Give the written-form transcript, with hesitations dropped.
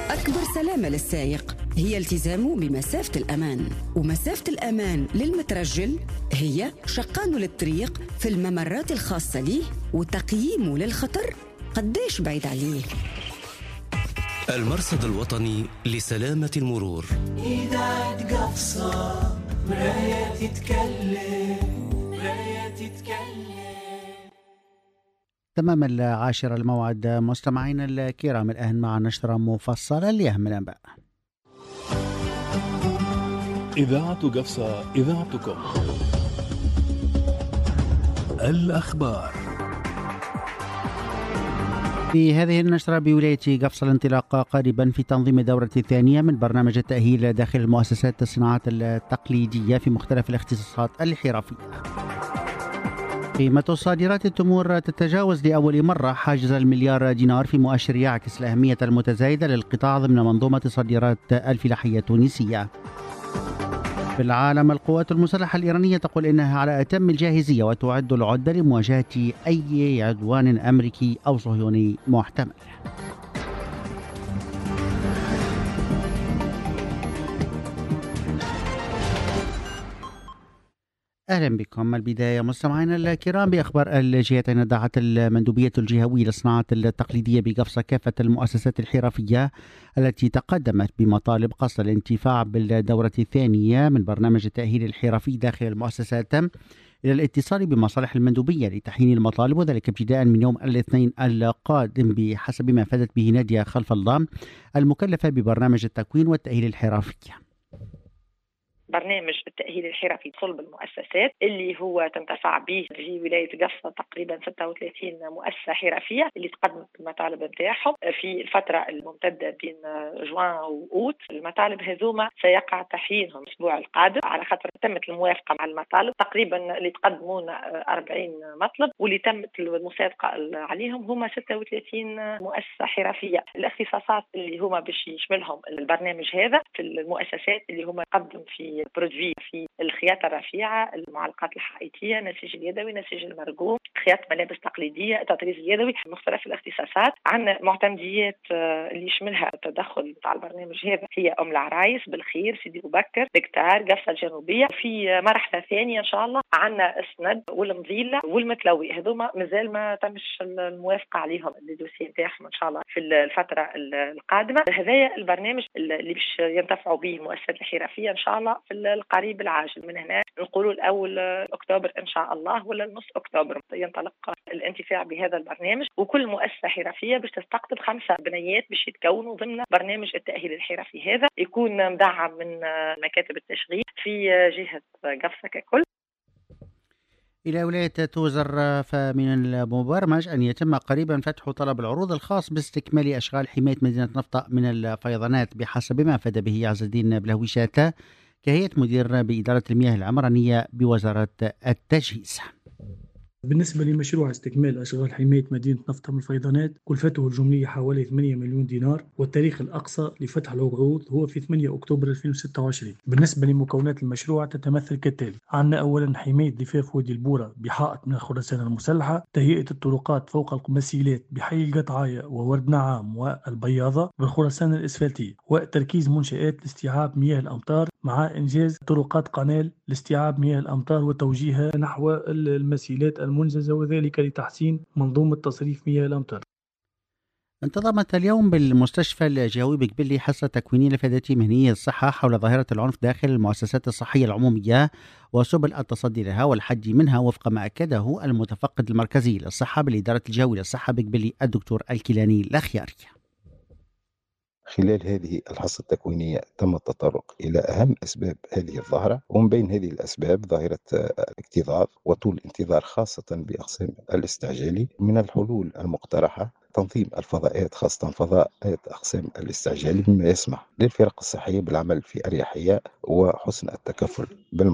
أكبر سلامة للسائق هي التزامه بمسافة الأمان، ومسافة الأمان للمترجل هي شقانه للطريق في الممرات الخاصة ليه وتقييمه للخطر قديش بعيد عليه. المرصد الوطني لسلامة المرور. إذاعة قفصة مراية تتكلم، مراية تتكلم. تمام 10 الموعد مستمعين الكرام، الآن مع نشرة مفصلة لأهم الأنباء. إذاعة قفصة، إذاعتكم. الأخبار. في هذه النشرة، بولاية قفصة الانطلاق قريبا في تنظيم الدورة الثانية من برنامج التأهيل داخل المؤسسات الصناعات التقليدية في مختلف الاختصاصات الحرفية. قيمة الصادرات التمور تتجاوز لأول مرة حاجز المليار دينار، في مؤشر يعكس الأهمية المتزايدة للقطاع ضمن منظومة صادرات الفلاحية التونسية. في العالم، القوات المسلحة الإيرانية تقول إنها على أتم الجاهزية وتعد العدة لمواجهة أي عدوان أمريكي أو صهيوني محتمل. أهلا بكم. البداية مستمعينا الكرام بأخبار الجهات. دعت المندوبية الجهوية للصناعات التقليدية بقفصة كافة المؤسسات الحرفية التي تقدمت بمطالب قصد الانتفاع بالدورة الثانية من برنامج التأهيل الحرفي داخل المؤسسات إلى الاتصال بمصالح المندوبية لتحيين المطالب، وذلك ابتداء من يوم الاثنين القادم، بحسب ما فادت به نادية خلف الله المكلفة ببرنامج التكوين والتأهيل الحرفي. برنامج التأهيل الحرفي صلب المؤسسات اللي هو تنتفع به في ولاية قفصة تقريبا 36 مؤسسة حرفية اللي تقدمت المطالب نتاعهم في الفترة الممتدة بين جوان وأوت. المطالب هذوما سيقع تحيينهم الأسبوع القادم، على خاطر تمت الموافقة مع المطالب تقريبا اللي تقدمون 40 مطلب، واللي تمت المصادقة عليهم هما 36 مؤسسة حرفية. الاختصاصات اللي هما باش يشملهم البرنامج هذا في المؤسسات اللي هما قدم في برودوي في الخياطة الرفيعة، المعلقات الحائطية، نسيج اليدوي، نسيج المرقوم، خياطة ملابس تقليدية، التطريز اليدوي، مختلف الاختصاصات. عندنا معتمديات اللي يشملها التدخل بتاع البرنامج هذا هي أم العرايس، بالخير، سيدي أبو بكر، بكتار، قفصة الجنوبية. في مرحلة ثانية إن شاء الله عندنا السند والمضيلة والمتلوي، هذوما مازال ما تمش الموافقة عليهم الدوسية نتاعهم إن شاء الله في الفترة القادمة. هذايا البرنامج اللي باش ينتفعوا به المؤسسات الحرفية إن شاء الله في القريب العاجل. من هنا نقولوا الأول أكتوبر إن شاء الله ولا نص أكتوبر ينطلق الانتفاع بهذا البرنامج، وكل مؤسسة حرفية باش تستقطب 5 بنيات باش يتكونوا ضمن برنامج التأهيل الحرفي. هذا يكون مدعم من مكاتب التشغيل في جهة قفصة ككل. إلى ولاية توزر، فمن المبرمج أن يتم قريبا فتح طلب العروض الخاص باستكمال أشغال حماية مدينة نفطة من الفيضانات، بحسب ما أفاد به عز الدين بلهوشاته كهيئة مدير بإدارة المياه العمرانية بوزارة التجهيز. بالنسبة لمشروع استكمال أشغال حماية مدينة نفطة من الفيضانات، كلفته الجملية حوالي 8 مليون دينار، والتاريخ الأقصى لفتح العروض هو في 8 أكتوبر 2026. بالنسبة لمكونات المشروع تتمثل كالتالي: عندنا أولا حماية ضفاف وادي البورة بحائط من الخرسانة المسلحة، تهيئة الطرقات فوق المسيلات بحي القطعية وورد نعام والبياضة بالخرسانة الإسفلتية، وتركيز منشآت لاستيعاب مياه الأمطار مع إنجاز طرقات قنال لاستيعاب مياه الأمطار وتوجيهها نحو المسيلات المنجزة، وذلك لتحسين منظومة تصريف مياه الأمطار. انتظمت اليوم بالمستشفى الجهوي بقبلي حصة تكوينية لفائدة مهنية الصحة حول ظاهرة العنف داخل المؤسسات الصحية العمومية وسبل التصدي لها والحد منها، وفق ما أكده المتفقد المركزي للصحة بالإدارة الجهوية للصحة بقبلي الدكتور الكيلاني الأخياري. خلال هذه الحصة التكوينية تم التطرق إلى أهم أسباب هذه الظاهرة، ومن بين هذه الأسباب ظاهرة الاكتظاظ وطول الانتظار خاصة بأقسام الاستعجالي. من الحلول المقترحة تنظيم الفضاءات، خاصة فضاءات أقسام الاستعجالي، مما يسمح للفرق الصحية بالعمل في أريحية وحسن التكفل